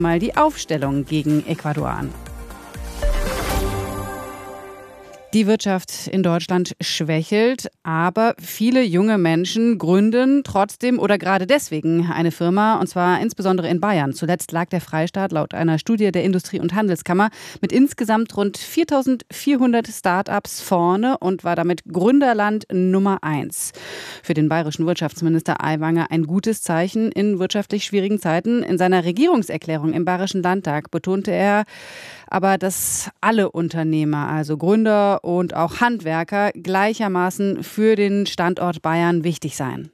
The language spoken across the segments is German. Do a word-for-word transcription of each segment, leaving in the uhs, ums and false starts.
Mal die Aufstellung gegen Ecuador an. Die Wirtschaft in Deutschland schwächelt, aber viele junge Menschen gründen trotzdem oder gerade deswegen eine Firma, und zwar insbesondere in Bayern. Zuletzt lag der Freistaat laut einer Studie der Industrie- und Handelskammer mit insgesamt rund viertausendvierhundert Start-ups vorne und war damit Gründerland Nummer eins. Für den bayerischen Wirtschaftsminister Aiwanger ein gutes Zeichen in wirtschaftlich schwierigen Zeiten. In seiner Regierungserklärung im Bayerischen Landtag betonte er aber, dass alle Unternehmer, also Gründer und auch Handwerker, gleichermaßen für den Standort Bayern wichtig seien.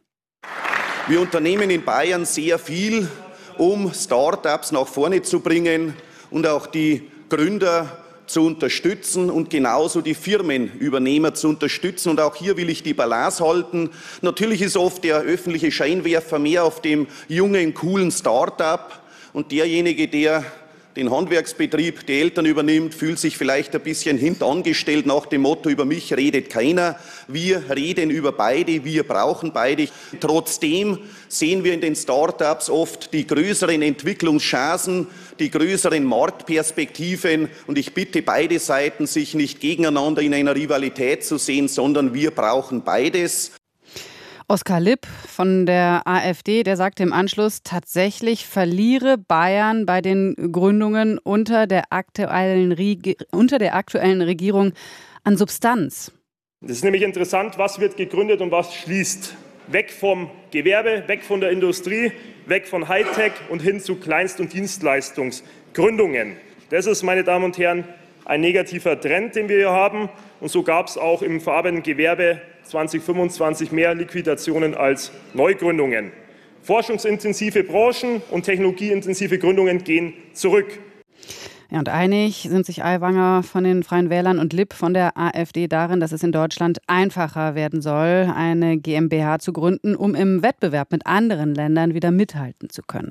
Wir unternehmen in Bayern sehr viel, um Start-ups nach vorne zu bringen und auch die Gründer zu unterstützen und genauso die Firmenübernehmer zu unterstützen. Und auch hier will ich die Balance halten. Natürlich ist oft der öffentliche Scheinwerfer mehr auf dem jungen, coolen Start-up und derjenige, der den Handwerksbetrieb, die Eltern übernimmt, fühlt sich vielleicht ein bisschen hintangestellt nach dem Motto, über mich redet keiner. Wir reden über beide, wir brauchen beide. Trotzdem sehen wir in den Start-ups oft die größeren Entwicklungschancen, die größeren Marktperspektiven. Und ich bitte beide Seiten, sich nicht gegeneinander in einer Rivalität zu sehen, sondern wir brauchen beides. Oskar Lipp von der AfD, der sagte im Anschluss, tatsächlich verliere Bayern bei den Gründungen unter der aktuellen, Reg- unter der aktuellen Regierung an Substanz. Das ist nämlich interessant, was wird gegründet und was schließt. Weg vom Gewerbe, weg von der Industrie, weg von Hightech und hin zu Kleinst- und Dienstleistungsgründungen. Das ist, meine Damen und Herren, ein negativer Trend, den wir hier haben. Und so gab es auch im verarbeitenden Gewerbe zwanzig fünfundzwanzig mehr Liquidationen als Neugründungen. Forschungsintensive Branchen und technologieintensive Gründungen gehen zurück. Ja, und einig sind sich Aiwanger von den Freien Wählern und Lipp von der AfD darin, dass es in Deutschland einfacher werden soll, eine GmbH zu gründen, um im Wettbewerb mit anderen Ländern wieder mithalten zu können.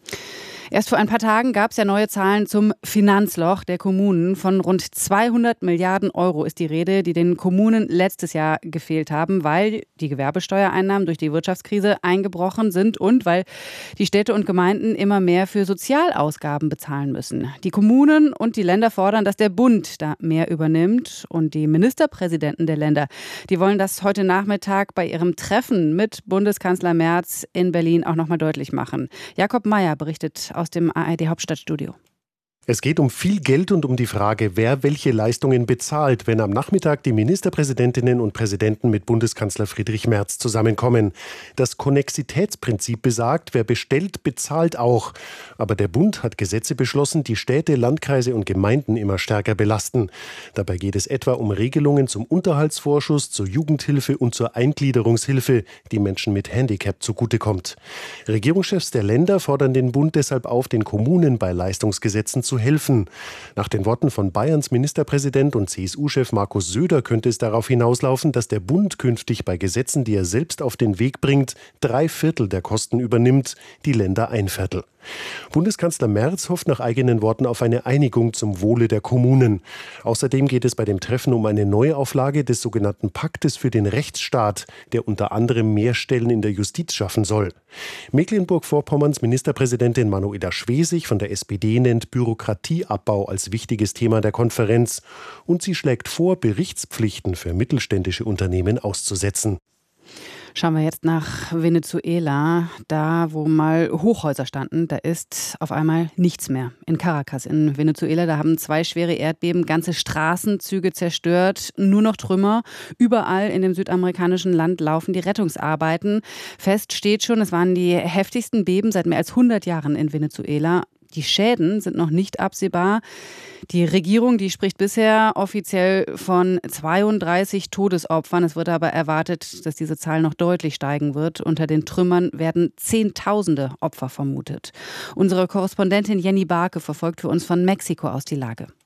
Erst vor ein paar Tagen gab es ja neue Zahlen zum Finanzloch der Kommunen. Von rund zweihundert Milliarden Euro ist die Rede, die den Kommunen letztes Jahr gefehlt haben, weil die Gewerbesteuereinnahmen durch die Wirtschaftskrise eingebrochen sind und weil die Städte und Gemeinden immer mehr für Sozialausgaben bezahlen müssen. Die Kommunen und die Länder fordern, dass der Bund da mehr übernimmt. Und die Ministerpräsidenten der Länder, die wollen das heute Nachmittag bei ihrem Treffen mit Bundeskanzler Merz in Berlin auch nochmal deutlich machen. Jakob Mayer berichtet aus dem A R D-Hauptstadtstudio. Es geht um viel Geld und um die Frage, wer welche Leistungen bezahlt, wenn am Nachmittag die Ministerpräsidentinnen und Präsidenten mit Bundeskanzler Friedrich Merz zusammenkommen. Das Konnexitätsprinzip besagt, wer bestellt, bezahlt auch. Aber der Bund hat Gesetze beschlossen, die Städte, Landkreise und Gemeinden immer stärker belasten. Dabei geht es etwa um Regelungen zum Unterhaltsvorschuss, zur Jugendhilfe und zur Eingliederungshilfe, die Menschen mit Handicap zugutekommt. Regierungschefs der Länder fordern den Bund deshalb auf, den Kommunen bei Leistungsgesetzen zu helfen. Nach den Worten von Bayerns Ministerpräsident und C S U-Chef Markus Söder könnte es darauf hinauslaufen, dass der Bund künftig bei Gesetzen, die er selbst auf den Weg bringt, drei Viertel der Kosten übernimmt, die Länder ein Viertel. Bundeskanzler Merz hofft nach eigenen Worten auf eine Einigung zum Wohle der Kommunen. Außerdem geht es bei dem Treffen um eine Neuauflage des sogenannten Paktes für den Rechtsstaat, der unter anderem mehr Stellen in der Justiz schaffen soll. Mecklenburg-Vorpommerns Ministerpräsidentin Manuela Schwesig von der S P D nennt Bürokratieabbau als wichtiges Thema der Konferenz und sie schlägt vor, Berichtspflichten für mittelständische Unternehmen auszusetzen. Schauen wir jetzt nach Venezuela. Da, wo mal Hochhäuser standen, da ist auf einmal nichts mehr. In Caracas in Venezuela, da haben zwei schwere Erdbeben ganze Straßenzüge zerstört. Nur noch Trümmer. Überall in dem südamerikanischen Land laufen die Rettungsarbeiten. Fest steht schon, es waren die heftigsten Beben seit mehr als hundert Jahren in Venezuela. Die Schäden sind noch nicht absehbar. Die Regierung, die spricht bisher offiziell von zweiunddreißig Todesopfern. Es wird aber erwartet, dass diese Zahl noch deutlich steigen wird. Unter den Trümmern werden Zehntausende Opfer vermutet. Unsere Korrespondentin Jenny Barke verfolgt für uns von Mexiko aus die Lage.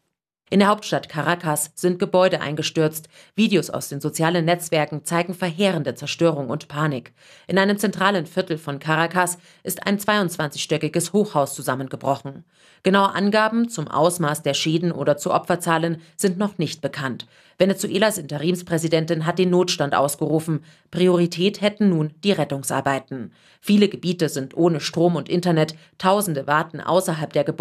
In der Hauptstadt Caracas sind Gebäude eingestürzt. Videos aus den sozialen Netzwerken zeigen verheerende Zerstörung und Panik. In einem zentralen Viertel von Caracas ist ein zweiundzwanzigstöckiges Hochhaus zusammengebrochen. Genaue Angaben zum Ausmaß der Schäden oder zu Opferzahlen sind noch nicht bekannt. Venezuelas Interimspräsidentin hat den Notstand ausgerufen. Priorität hätten nun die Rettungsarbeiten. Viele Gebiete sind ohne Strom und Internet. Tausende warten außerhalb der Gebäude